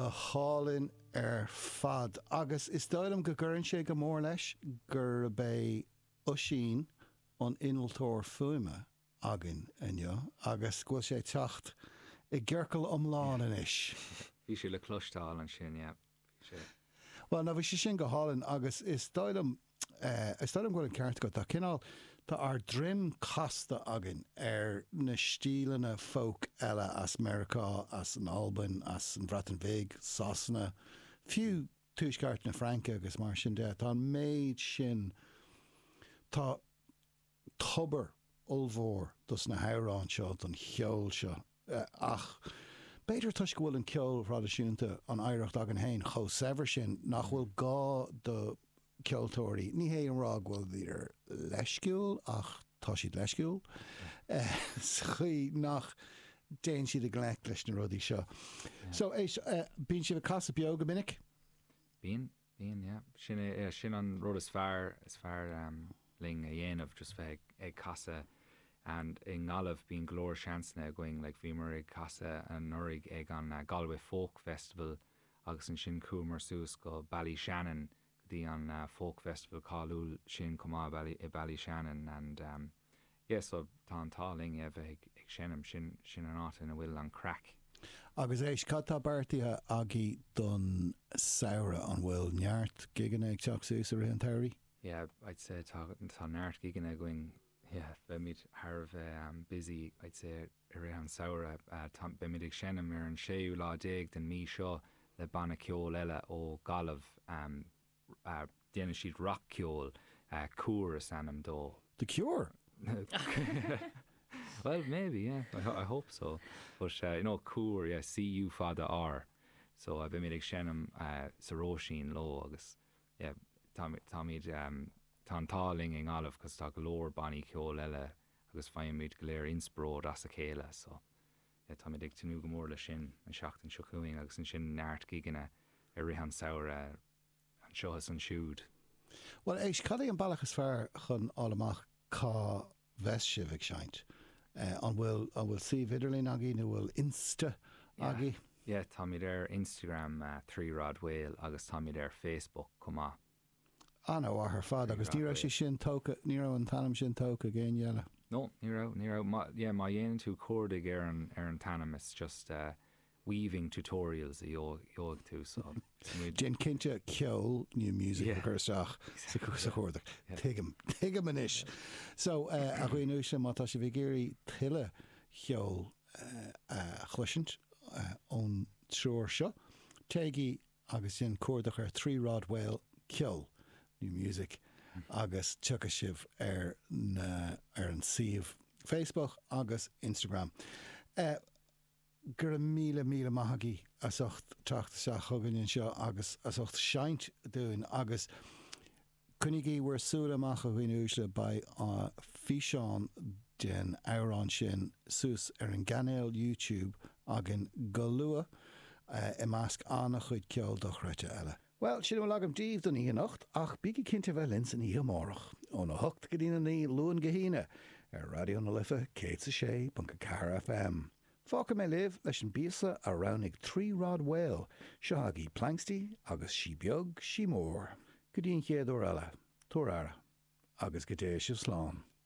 a hálinn fad. Agus is dóilm go gcuireann sé go mór leis gur bé uisín an inaltóir fuime agin inniu, agus gfuil sé teacht I gghearcail omláin inis. Bhí sé le clostáil an sin, yeah. Well, na bhí sé sin go hálinn agus is dóilm gfuil an ceart go tá cinál tá ar drim casta agin na stílanna folk eile as Americá, as an Alban, as an Brattonvig, Sasna, fiú túisceart na Franca agus mar sin de. Tá méid sin tá tubair ulmhór dus na hairán seo don cheol seo ach beidir tuis go bhfuil an ceol radisiúnta an éireacht agan hain cho sever sin nach bhfuil gá do ceoltóirí ní hé an rá bhfuil idir leisciúil ach tá siad leisciúil chuí nach déan siad a ghlaic leis na rudí seo. So bíonn siad a casa beag go minic? Bíon, yeah. Sin an rud is fearr ling a dhéanamh just bheith ag casa and in Galah bíon glór seansna going like bhí mar ag casa an nurig ag an Galway Folk Festival agus an sin cúmar sús go Ballyshannon dí an Folk Festival cáúil sin comá Ballyshannon and so tá an táling ag sinam sin an áit in a bhfuil an crack. Agus éis cattá beartaithe agé don saoire an bhfuil neart gigan ag teach sús ar an tairí? Yeah, I'd say tá neart gigan ag going bemid Harv busy, I'd say around saoire bemid ag sinam ar an séú lá déag den mí seo le banna ceol eile ó Galah déanana siad rock ceol cuaras anam dó. The Cure? Well, maybe, yeah. I hope so. But, cúr, yeah, C-U fada R. So I've been ag sinam sa róisín ló agus, yeah, táid tá táling in Galah cos tá glór banní ceol eile agus feimid go léir inspród as a chéile, so táid ag tinú go mór le sin an seachtain seochuing agus an sin neart giganna ar rihan saoire an seochas an siúd. Well, éis cadé an bailachas fearr chun álamach cá bheis ag seint. An bhfuil si vidirlín agé nó bhfuil Insta agé? Yeah, táid ar Instagram 3 Rod Whale agus táid ar Facebook comá. No, ar fad agus ní sé sin tóca ní an tanam sin tóca géin eile. No, ní má dhéanaan tú códaigh ar an tanam is just weaving tutorials a jóg tú so. Gin cinnte ceol new music chuteach sa chóirda. Tuigim inis. So a chuoinú sin mátá sé bhí géirí tuile cheol chluisint ón trúir seo. Téigi agus sin córdach ar 3 Rod Whale ceol. New music agus tucha sibh ar an siomh Facebook agus Instagram. Gur míle maithagí as ocht teachta se chugann seo agus as ocht seint dún agus cunigí bhfuair súla amach a bhuiine ba físeán den árán sin sús ar an ganéil YouTube agin go lua I measc anna chuid ceol do chreite eile. Well, sin bhfuil agam díomh don í nacht ach bígí cinnte bheith lins in í amárach ó na hocht go dtíana ní luan go híine ar radio na lifa 106.4 FM. Fáca mé libh leis an bíasa a rannig 3 Rod Whale seo agé plankstí agus sí beag sí mór. Go dtíon chéad ó eile, tór ara agus go dté sibh slán.